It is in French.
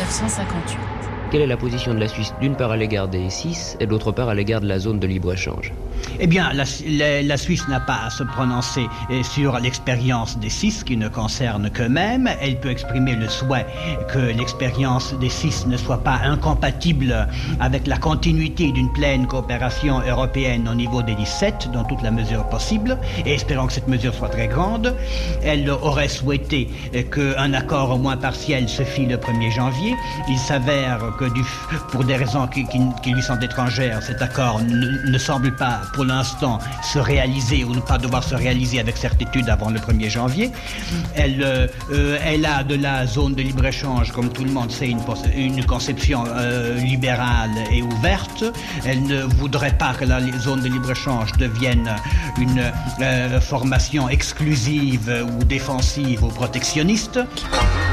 1958. Quelle est la position de la Suisse, d'une part à l'égard des CIS et d'autre part à l'égard de la zone de libre-échange? Eh bien, la Suisse n'a pas à se prononcer sur l'expérience des CIS qui ne concerne qu'eux-mêmes. Elle peut exprimer le souhait que l'expérience des CIS ne soit pas incompatible avec la continuité d'une pleine coopération européenne au niveau des 17, dans toute la mesure possible, et espérant que cette mesure soit très grande. Elle aurait souhaité qu'un accord au moins partiel se fît le 1er janvier. Il s'avère que pour des raisons qui lui sont étrangères, cet accord ne semble pas pour l'instant se réaliser ou ne pas devoir se réaliser avec certitude avant le 1er janvier. Elle a de la zone de libre-échange, comme tout le monde sait, une conception libérale et ouverte. Elle ne voudrait pas que la zone de libre-échange devienne une formation exclusive ou défensive ou protectionniste.